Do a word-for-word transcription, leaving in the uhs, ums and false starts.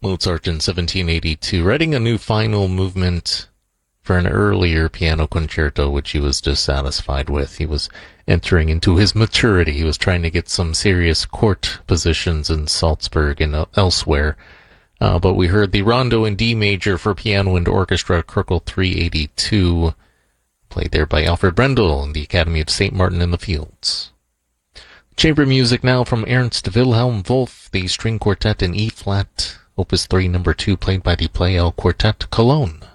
Mozart in seventeen eighty-two, writing a new final movement for an earlier piano concerto, which he was dissatisfied with. He was entering into his maturity. He was trying to get some serious court positions in Salzburg and elsewhere. Uh, but we heard the Rondo in D major for piano and orchestra, Köchel three eighty-two, played there by Alfred Brendel in the Academy of Saint Martin in the Fields. Chamber music now from Ernst Wilhelm Wolff, the string quartet in E-flat, Opus three, number two, played by the Pleyel Quartet, Cologne.